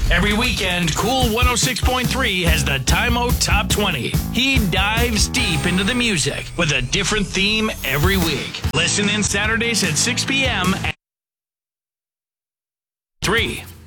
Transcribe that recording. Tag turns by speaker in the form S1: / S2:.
S1: Every weekend, Cool 106.3 has the Time Out Top 20. He dives deep into the music with a different theme every week. Listen in Saturdays at 6 p.m. 3.